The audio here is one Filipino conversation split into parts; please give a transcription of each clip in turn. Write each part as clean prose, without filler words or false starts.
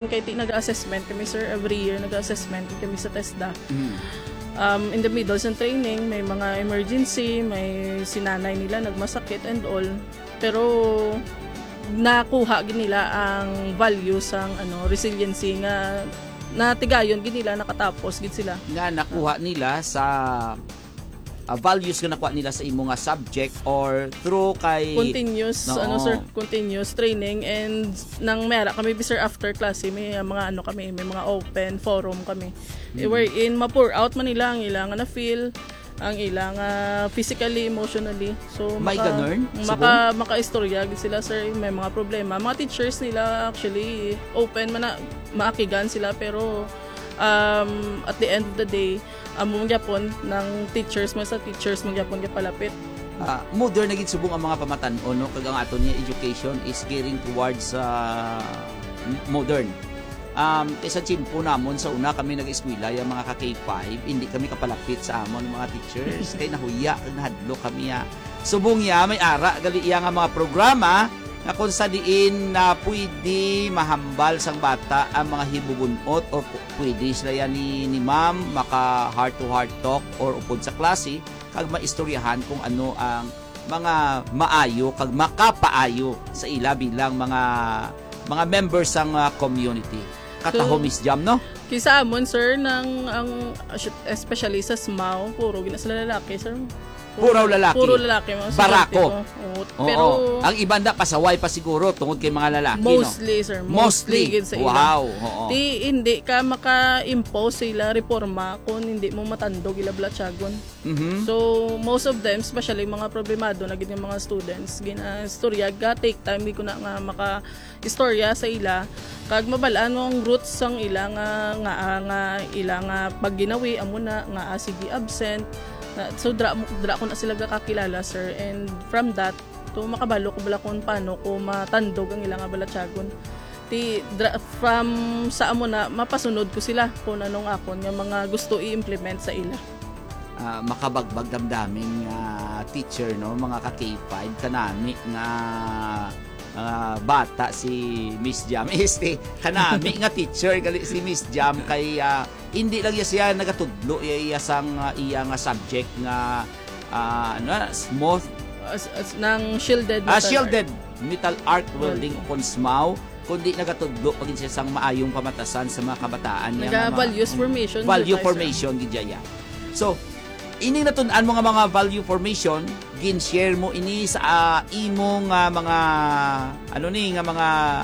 kay nag-assessment kami sir every year, nag-assessment kami sa TESDA. In the middle sa training, may mga emergency, may sinanay nila nagmasakit and all. Pero nakuha gid nila ang values ang resiliency nga natigayon gid nila, nakatapos gid sila. Nga nakuha nila sa values nga nakuha nila sa imong nga subject or through kay continuous continuous training, and nang mayara kami sir after class may mga kami, may mga open forum kami. Wherein ma-pour out man nila ang ilang na feel, ang ilang physically, emotionally. So may ganun? Maka-istorya sila sir, may mga problema. Mga teachers nila actually open man na maakigan sila, pero at the end of the day among gyapon ng teachers mo sa teachers mong gyapon palapit. Modern na gid subong ang mga pamatan-on no, kag ang aton niya education is gearing towards modern. Isa chimpo namon sa una kami nag-eskwela yung mga ka-K5, hindi kami kapalapit sa amon mga teachers kay nahuya kag nahadlo kami subong ya may ara gali iya nga mga programa na kung sa diin na pwede mahambal sang bata ang mga hibubunot or pwede sila yan ni ma'am maka heart-to-heart talk or upod sa klase kag maistoryahan kung ano ang mga maayo kag makapaayo sa ila bilang mga members sang community. Kataho Miss Jam no? Kisa amon sir especially sa SMAW, puro gina sila lalaki sir. Puro lalaki. Puro lalaki. Barako. Pero ang ibanda pasaway pa siguro tungod kay mga lalaki, mostly, no? Sir. Mostly. Sa Wow. Hindi ka maka-impose sila reforma kung hindi mo matandog ila blatsagon. So, most of them, especially mga problemado na yung mga students, gina-istorya, take time, di ko na nga maka-istorya sa ila. Kag mabalaan mo ang roots sang ila nga pag ginawi, amo na nga sige absent. So dra ko na sila kakilala sir, and from that to makabalo ko bala kung paano ko matandog ang ilang balatsagon from sa amo na mapasunod ko sila kung anong akon nga mga gusto i-implement sa ila. Makabagbag damdaming teacher no, mga ka-K5 kanami nga bata si Miss Jam kanami nga teacher gali si Miss Jam kay hindi lang siya nagatudlo iya sang iya nga subject nga smooth ng shielded metal arc welding upon SMAW, kundi nagatudlo pagin siya sang maayong pamatasan sa mga kabataan niya values formation gid ya. So ining natun-an mo nga mga value formation gin-share mo ini sa imong mga mga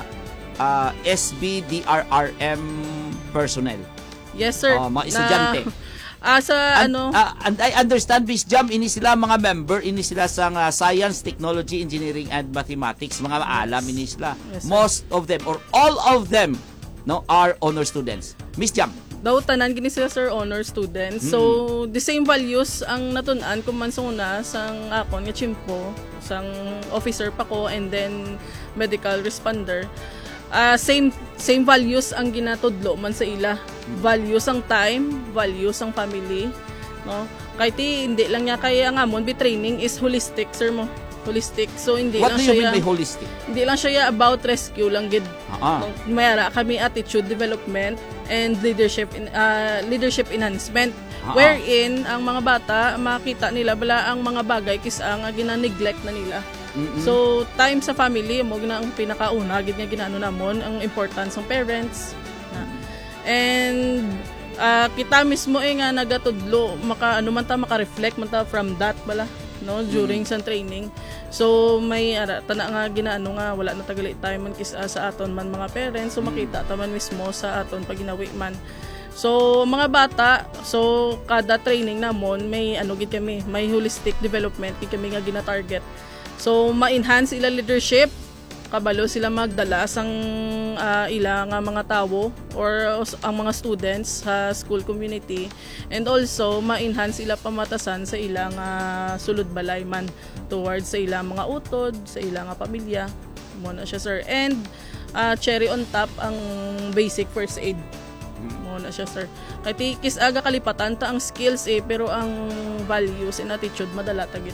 SBDRRM personnel. Yes sir. Mga estudyante. And I understand Miss Jam ini sila mga member ini sila sa science, technology, engineering and mathematics, mga maalam ini sila. Yes, most of them or all of them no are honor students. Miss Jam, daw tanan gini sila sir honor students. So the same values ang natun-an kung man una sang akon nga chimpo, sang officer pa ko and then medical responder. Same values ang ginatudlo man sa ila. Values ang time, values ang family, no? Kay hindi lang niya kaya nga mon training is holistic sir mo. Holistic. So hindi what lang do you siya mean by holistic? Hindi lang siya about rescue lang gid. Mayara kami attitude development and leadership enhancement. Wherein ang mga bata makita nila bala ang mga bagay kisa nga gina-neglect na nila. So time sa family mo gina ang pinakauna gid nga ginano namon ang importance ng parents. And kita mismo nga nagatudlo maka-reflect man ta from that bala no during sa training. So may tana nga ginaano nga wala na tagali time man kisa sa aton man mga parents, so makita ta man mismo sa aton pag ginawi man. So mga bata, so kada training namon may gid kami, may holistic development gid kami nga gina-target. So ma-enhance ila leadership, kabalo sila magdala sang ila nga mga tawo or ang mga students sa school community, and also ma-enhance ila pamatasan sa ila nga sulod balay man towards sa ila mga utod, sa ila nga pamilya mo na siya sir. And cherry on top ang basic first aid mo na siya sir. Kay kis aga kalipatan ta ang skills pero ang values and attitude madala tagit.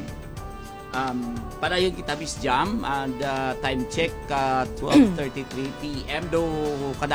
Para yung kita Miss Jam, and time check 12:33 PM do kada